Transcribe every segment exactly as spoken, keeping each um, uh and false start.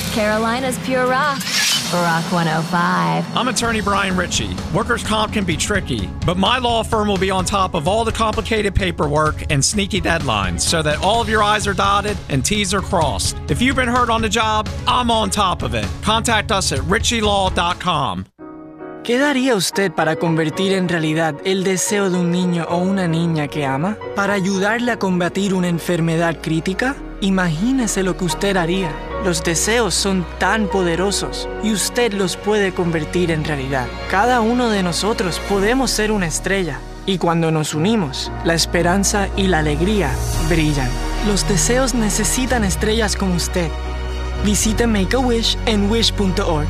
Carolina's Pure Rock. Rock one oh five. I'm attorney Brian Ritchie. Workers' comp can be tricky, but my law firm will be on top of all the complicated paperwork and sneaky deadlines so that all of your I's are dotted and T's are crossed. If you've been hurt on the job, I'm on top of it. Contact us at ritchie law dot com. ¿Qué daría usted para convertir en realidad el deseo de un niño o una niña que ama? ¿Para ayudarle a combatir una enfermedad crítica? Imagínese lo que usted haría. Los deseos son tan poderosos y usted los puede convertir en realidad. Cada uno de nosotros podemos ser una estrella y cuando nos unimos, la esperanza y la alegría brillan. Los deseos necesitan estrellas como usted. Visite Make-A-Wish en wish punto org.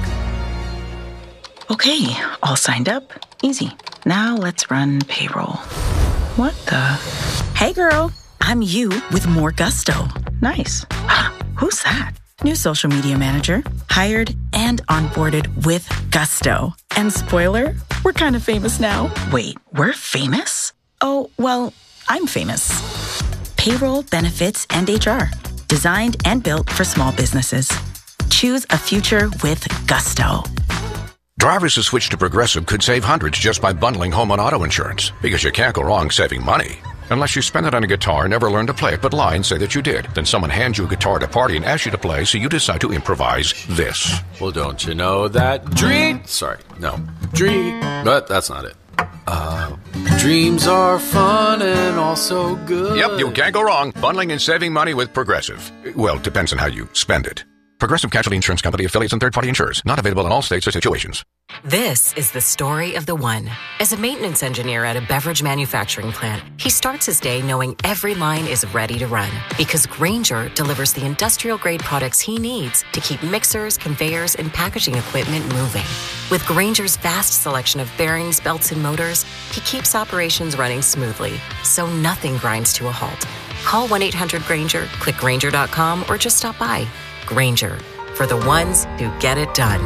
Okay, all signed up. Easy. Now let's run payroll. What the? Hey girl, I'm you with more gusto. Nice. Who's that? New social media manager, hired and onboarded with gusto. And spoiler, we're kind of famous now. Wait, we're famous? Oh, well, I'm famous. Payroll, benefits, and H R. Designed and built for small businesses. Choose a future with gusto. Drivers who switch to Progressive could save hundreds just by bundling home and auto insurance. Because you can't go wrong saving money. Unless you spend it on a guitar, never learn to play it, but lie and say that you did. Then someone hands you a guitar at a party and asks you to play, so you decide to improvise this. Well, don't you know that dream... Sorry, no. Dream... But that's not it. Uh, dreams are fun and also good. Yep, you can't go wrong. Bundling and saving money with Progressive. Well, it depends on how you spend it. Progressive Casualty Insurance Company, affiliates, and third-party insurers. Not available in all states or situations. This is the story of the one. As a maintenance engineer at a beverage manufacturing plant, he starts his day knowing every line is ready to run because Grainger delivers the industrial-grade products he needs to keep mixers, conveyors, and packaging equipment moving. With Grainger's vast selection of bearings, belts, and motors, he keeps operations running smoothly, so nothing grinds to a halt. Call one eight hundred Grainger, click Grainger dot com, or just stop by. Grainger, for the ones who get it done.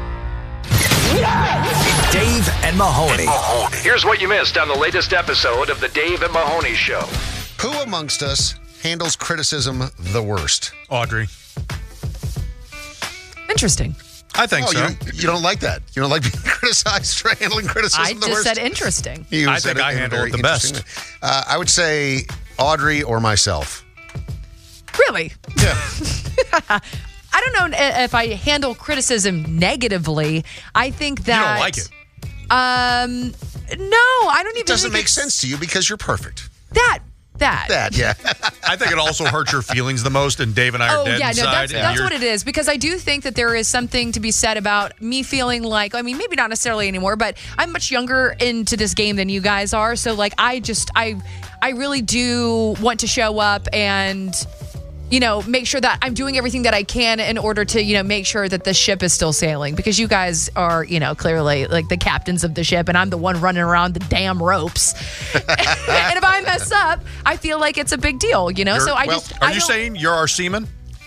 Dave and Mahoney. Here's what you missed on the latest episode of the Dave and Mahoney Show. Who amongst us handles criticism the worst? Audrey. Interesting. I think oh, so. You don't, you don't like that. You don't like being criticized for handling criticism I the just worst? said interesting. You I said think I handle it the best. Uh, I would say Audrey or myself. Really? Yeah. I don't know if I handle criticism negatively. I think that... You don't like it? Um, no, I don't even It doesn't think make sense to you because you're perfect. That, that. That, yeah. I think it also hurts your feelings the most, and Dave and I are Oh, dead yeah, no, inside. that's, and that's you're- what it is. Because I do think that there is something to be said about me feeling like, I mean, maybe not necessarily anymore, but I'm much younger into this game than you guys are. So, like, I just, I, I really do want to show up and... you know, make sure that I'm doing everything that I can in order to, you know, make sure that the ship is still sailing because you guys are, you know, clearly like the captains of the ship and I'm the one running around the damn ropes. And if I mess up, I feel like it's a big deal, you know? You're- so I well, just. Are I you don't- saying you're our seaman?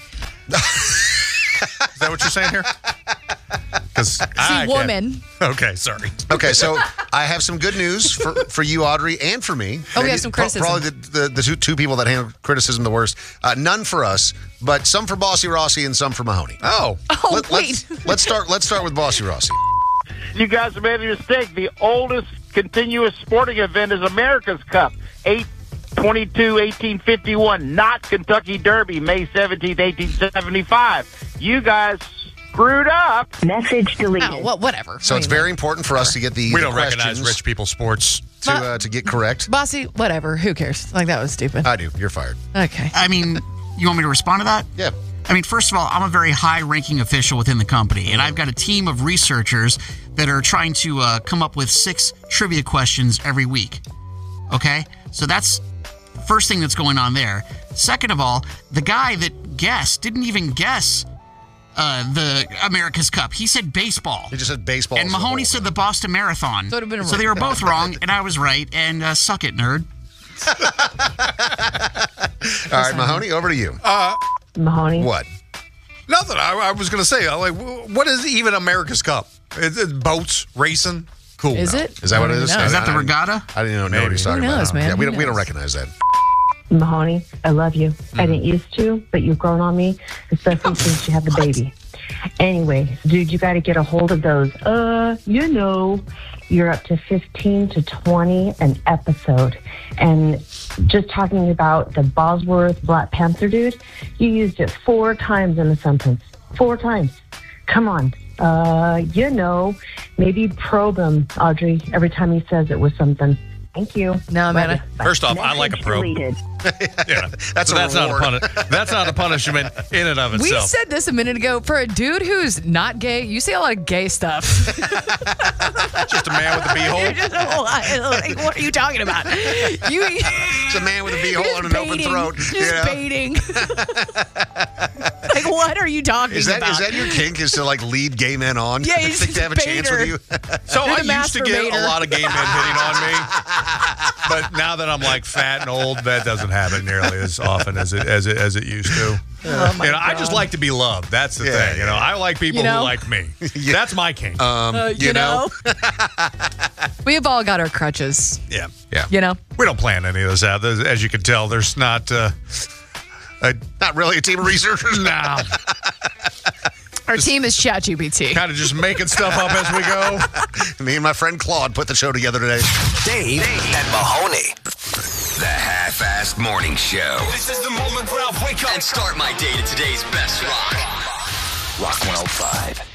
Is that what you're saying here? Because See, woman. Okay, sorry. Okay, so I have some good news for, for you, Audrey, and for me. Oh, we have some Pro- criticism. Probably the, the, the two, two people that handle criticism the worst. Uh, none for us, but some for Bossy Rossi and some for Mahoney. Oh. Oh, Let, wait. Let's, let's start. Let's start with Bossy Rossi. You guys have made a mistake. The oldest continuous sporting event is America's Cup, eight twenty-two eighteen fifty-one, not Kentucky Derby, May seventeenth, eighteen seventy-five. You guys screwed up. Message deleted. Oh, well, whatever. So I it's mean, very important for us to get the We the don't recognize questions rich people sports. to uh, to get correct. Bossy, whatever. Who cares? Like, that was stupid. I do. You're fired. Okay. I mean, you want me to respond to that? Yeah. I mean, first of all, I'm a very high-ranking official within the company, and I've got a team of researchers that are trying to uh, come up with six trivia questions every week. Okay? So that's the first thing that's going on there. Second of all, the guy that guessed didn't even guess uh, the America's Cup. He said baseball. He just said baseball. And as a Mahoney whole. said the Boston Marathon. So it would've been So they were both wrong, and I was right. And uh, suck it, nerd. All right, Mahoney, over to you. Uh, Mahoney. What? Nothing. I, I was going to say, I'm like, what is even America's Cup? It's, it's boats, racing. Cool. Is No. it? Is that what it is? I don't Is know. that the regatta? I didn't know, know what Maybe. he's talking Who knows, about. man? Yeah, we Who don't, we don't knows? recognize that. Mahoney, I love you. Mm-hmm. I didn't used to, but you've grown on me, especially since you have the baby. Anyway, dude, you got to get a hold of those. Uh, you know, you're up to fifteen to twenty an episode. And just talking about the Bosworth Black Panther dude, you used it four times in a sentence. Four times. Come on. Uh, you know, maybe probe him, Audrey, every time he says it was something. Thank you. No, man. First off, I like a probe. yeah, that's, so a that's not a puni- That's not a punishment in and of itself. We said this a minute ago. For a dude who's not gay, you say a lot of gay stuff. Just a man with a beehole. Just a lot, like, what are you talking about? You, it's a man with a beehole and an baiting, open throat. Just you know? baiting. Like, what are you talking is that, about? Is that your kink? Is to like lead gay men on? Yeah, he's think they have a chance with you. So You're I the used to get masturbator. a lot of gay men hitting on me, but now that I'm like fat and old, that doesn't happen nearly as often as it as it as it used to. Oh my you know, I God. just like to be loved. That's the Yeah, thing. You know, I like people You know? who like me. That's my kink. Um, Uh, you, you know, know? we've all got our crutches. yeah, yeah. You know, we don't plan any of this out. There's- As you can tell, there's not. Uh, a, Not really a team of researchers. no, our team is ChatGPT. kind of just making stuff up as we go. Me and my friend Claude put the show together today. Dave and Mahoney. The Half-Assed Morning Show. This is the moment where I wake up And start my day to today's best rock. Rock one oh five.